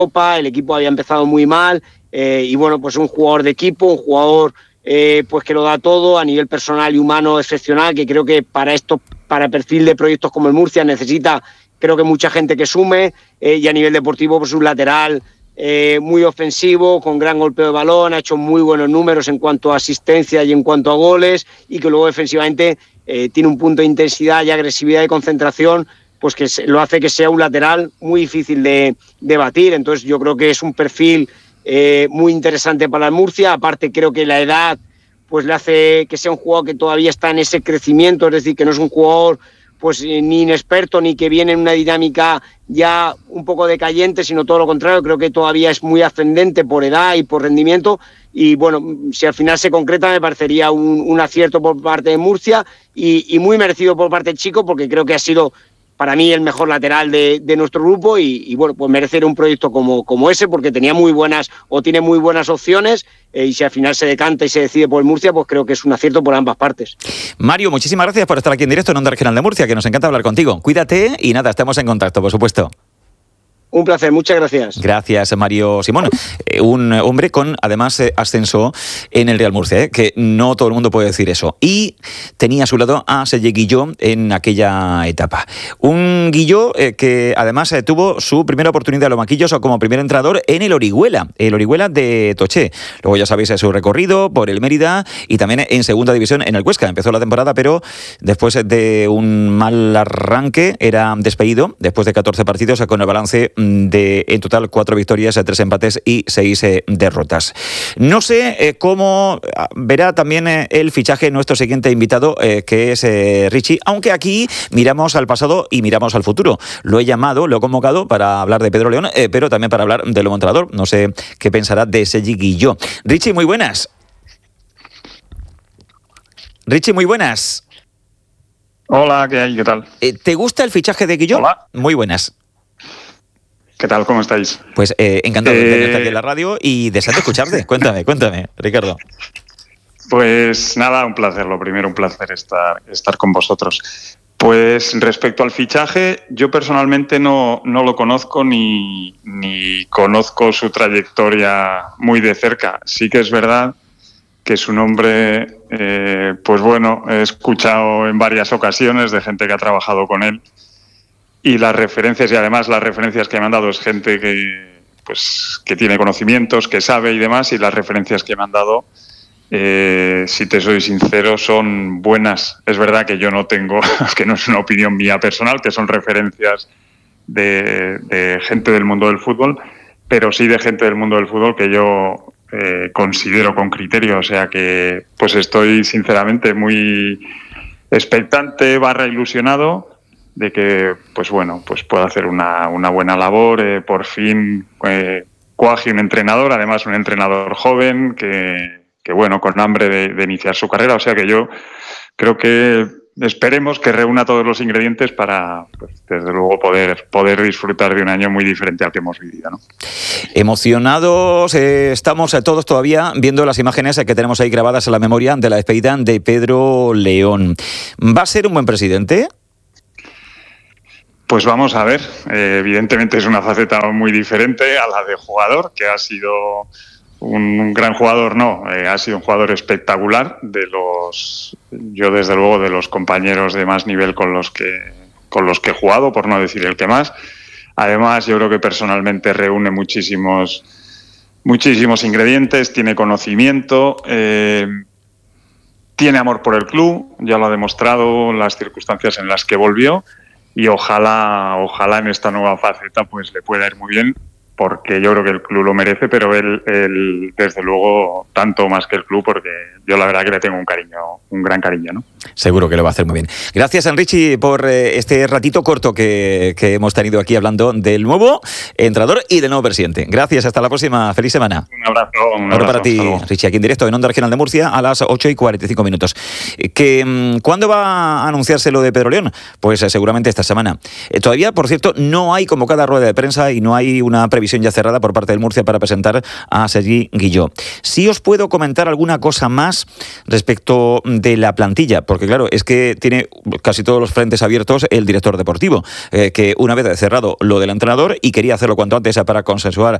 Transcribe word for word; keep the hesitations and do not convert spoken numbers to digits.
Europa, el equipo había empezado muy mal, eh, y bueno, pues un jugador de equipo, un jugador eh, pues que lo da todo a nivel personal y humano excepcional, que creo que para esto, para perfil de proyectos como el Murcia necesita, creo que mucha gente que sume, eh, y a nivel deportivo pues un lateral eh, muy ofensivo, con gran golpeo de balón, ha hecho muy buenos números en cuanto a asistencia y en cuanto a goles, y que luego defensivamente eh, tiene un punto de intensidad y agresividad y concentración pues que lo hace que sea un lateral muy difícil de, de batir. Entonces yo creo que es un perfil eh, muy interesante para el Murcia. Aparte creo que la edad pues le hace que sea un jugador que todavía está en ese crecimiento, es decir, que no es un jugador pues ni inexperto ni que viene en una dinámica ya un poco decayente, sino todo lo contrario. Creo que todavía es muy ascendente por edad y por rendimiento, y bueno, si al final se concreta me parecería un, un acierto por parte de Murcia, y, y muy merecido por parte del chico, porque creo que ha sido para mí el mejor lateral de, de nuestro grupo, y, y bueno, pues merecer un proyecto como, como ese, porque tenía muy buenas o tiene muy buenas opciones, eh, y si al final se decanta y se decide por el Murcia, pues creo que es un acierto por ambas partes. Mario, muchísimas gracias por estar aquí en directo en Onda Regional de Murcia, que nos encanta hablar contigo. Cuídate y nada, estamos en contacto, por supuesto. Un placer, muchas gracias. Gracias, Mario Simón. Eh, un hombre con, además, eh, ascenso en el Real Murcia, eh, que no todo el mundo puede decir eso. Y tenía a su lado a Sergi Guilló en aquella etapa. Un Guilló eh, que, además, eh, tuvo su primera oportunidad en los banquillos como primer entrenador en el Orihuela, el Orihuela de Toché. Luego ya sabéis eh, su recorrido por el Mérida y también en segunda división en el Huesca. Empezó la temporada, pero después de un mal arranque era despedido después de catorce partidos, eh, con el balance de en total cuatro victorias, tres empates y seis eh, derrotas. No sé eh, cómo verá también eh, el fichaje nuestro siguiente invitado, eh, que es eh, Richie, aunque aquí miramos al pasado y miramos al futuro. Lo he llamado, lo he convocado para hablar de Pedro León, eh, pero también para hablar del nuevo entrenador. No sé qué pensará de Sergi Guilló. Richie, muy buenas. Richie, muy buenas. Hola, ¿qué hay? ¿Qué tal? Eh, ¿Te gusta el fichaje de Guilló? Hola. Muy buenas. ¿Qué tal? ¿Cómo estáis? Pues eh, encantado eh... de tenerte aquí en la radio y deseando escucharte. Cuéntame, cuéntame, Ricardo. Pues nada, un placer. Lo primero, un placer estar, estar con vosotros. Pues respecto al fichaje, yo personalmente no, no lo conozco ni, ni conozco su trayectoria muy de cerca. Sí que es verdad que su nombre, eh, pues bueno, he escuchado en varias ocasiones de gente que ha trabajado con él. Y las referencias, y además las referencias que me han dado es gente que, pues, que tiene conocimientos, que sabe y demás, y las referencias que me han dado, eh, si te soy sincero, son buenas. Es verdad que yo no tengo, que no es una opinión mía personal, que son referencias de, de gente del mundo del fútbol, pero sí de gente del mundo del fútbol que yo eh, considero con criterio. O sea que pues estoy sinceramente muy expectante barra ilusionado de que, pues bueno, pues pueda hacer una, una buena labor, eh, por fin eh, cuaje un entrenador, además un entrenador joven, que, que bueno, con hambre de, de iniciar su carrera. O sea que yo creo que esperemos que reúna todos los ingredientes para, pues, desde luego, poder, poder disfrutar de un año muy diferente al que hemos vivido, ¿no? Emocionados eh, estamos eh, todos todavía viendo las imágenes eh, que tenemos ahí grabadas en la memoria de la despedida de Pedro León. ¿Va a ser un buen presidente? Pues vamos a ver, eh, evidentemente es una faceta muy diferente a la de jugador, que ha sido un, un gran jugador, no, eh, ha sido un jugador espectacular, de los, yo desde luego de los compañeros de más nivel con los que, con los que he jugado, por no decir el que más. Además, yo creo que personalmente reúne muchísimos, muchísimos ingredientes, tiene conocimiento, eh, tiene amor por el club, ya lo ha demostrado en las circunstancias en las que volvió. Y ojalá, ojalá en esta nueva faceta pues le pueda ir muy bien, porque yo creo que el club lo merece, pero él, él desde luego tanto más que el club, porque yo la verdad que le tengo un cariño, un gran cariño, ¿no? Seguro que lo va a hacer muy bien. Gracias, Enrichi, por eh, este ratito corto que, que hemos tenido aquí hablando del nuevo entrenador y del nuevo presidente. Gracias, hasta la próxima. Feliz semana. Un abrazo. Un Ahora abrazo, para ti, Richie, aquí en directo en Onda Regional de Murcia a las ocho y cuarenta y cinco minutos. Que, ¿Cuándo va a anunciarse lo de Pedro León? Pues eh, seguramente esta semana. Eh, todavía, por cierto, no hay convocada rueda de prensa y no hay una previsión decisión ya cerrada por parte del Murcia para presentar a Sergi Guilló. Sí os puedo comentar alguna cosa más respecto de la plantilla, porque claro, es que tiene casi todos los frentes abiertos el director deportivo, eh, que una vez cerrado lo del entrenador y quería hacerlo cuanto antes para consensuar